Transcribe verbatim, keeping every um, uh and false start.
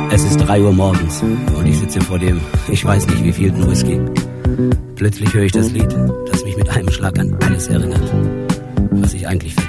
Es ist drei Uhr morgens und ich sitze vor dem, ich weiß nicht wievielten Whisky. Plötzlich höre ich das Lied, das mich mit einem Schlag an alles erinnert, was ich eigentlich